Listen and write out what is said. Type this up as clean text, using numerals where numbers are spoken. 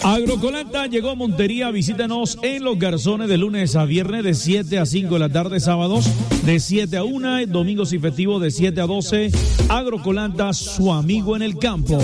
Agrocolanta llegó a Montería. Visítanos en Los Garzones de lunes a viernes de 7 a 5 de la tarde, sábados de 7 a 1, domingos y festivos de 7 a 12. Agrocolanta, su amigo en el campo.